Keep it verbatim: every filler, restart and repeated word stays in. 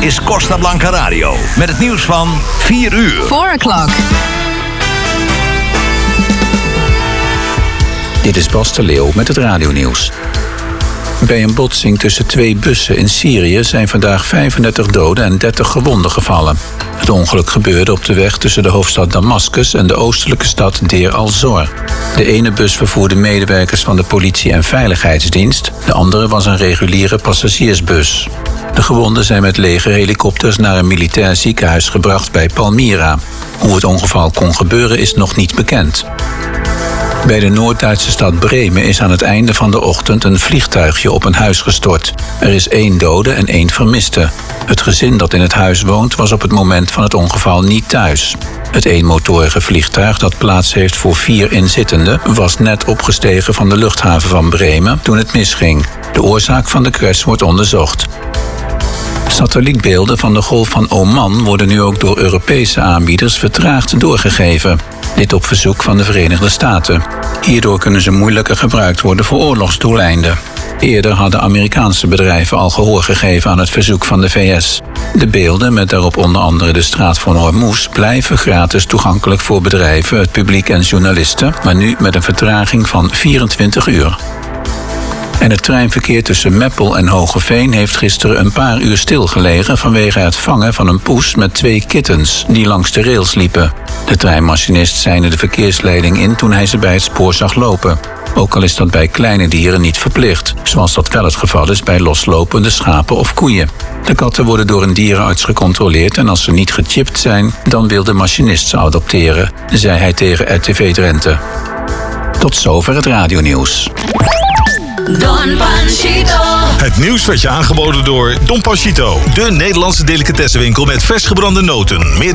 is Costa Blanca Radio. Met het nieuws van vier uur. four o'clock. Dit is Bas de Leeuw met het radionieuws. Bij een botsing tussen twee bussen in Syrië zijn vandaag vijfendertig doden en dertig gewonden gevallen. Het ongeluk gebeurde op de weg tussen de hoofdstad Damascus en de oostelijke stad Deir al-Zor. De ene bus vervoerde medewerkers van de politie en veiligheidsdienst, de andere was een reguliere passagiersbus. De gewonden zijn met legerhelikopters naar een militair ziekenhuis gebracht bij Palmyra. Hoe het ongeval kon gebeuren is nog niet bekend. Bij de Noord-Duitse stad Bremen is aan het einde van de ochtend een vliegtuigje op een huis gestort. Er is één dode en één vermiste. Het gezin dat in het huis woont was op het moment van het ongeval niet thuis. Het eenmotorige vliegtuig dat plaats heeft voor vier inzittenden was net opgestegen van de luchthaven van Bremen toen het misging. De oorzaak van de crash wordt onderzocht. Satellietbeelden van de Golf van Oman worden nu ook door Europese aanbieders vertraagd doorgegeven. Dit op verzoek van de Verenigde Staten. Hierdoor kunnen ze moeilijker gebruikt worden voor oorlogsdoeleinden. Eerder hadden Amerikaanse bedrijven al gehoor gegeven aan het verzoek van de V S. De beelden, met daarop onder andere de straat van Hormuz, blijven gratis toegankelijk voor bedrijven, het publiek en journalisten, maar nu met een vertraging van vierentwintig uur. En het treinverkeer tussen Meppel en Hogeveen heeft gisteren een paar uur stilgelegen vanwege het vangen van een poes met twee kittens die langs de rails liepen. De treinmachinist seinde de verkeersleiding in toen hij ze bij het spoor zag lopen. Ook al is dat bij kleine dieren niet verplicht, zoals dat wel het geval is bij loslopende schapen of koeien. De katten worden door een dierenarts gecontroleerd en als ze niet gechipt zijn, dan wil de machinist ze adopteren, zei hij tegen R T V Drenthe. Tot zover het radionieuws. Don Panchito. Het nieuws werd je aangeboden door Don Panchito, de Nederlandse delicatessenwinkel met vers gebrande noten. Meer